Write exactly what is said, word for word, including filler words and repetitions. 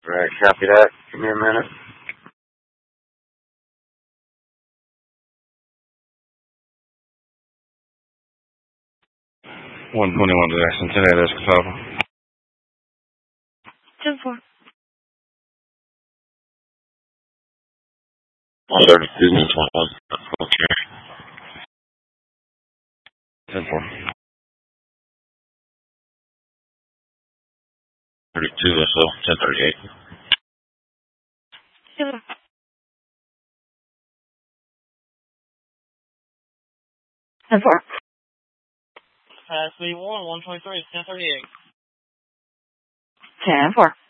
All right, copy that. Give me a minute. one twenty-one Jackson, today there's Catawba. ten four. one thirty-two, one twenty-one. Okay. ten four. thirty-two, so ten thirty-eight. Zero. ten four. Pass V one, one twenty-three, ten thirty-eight. ten four.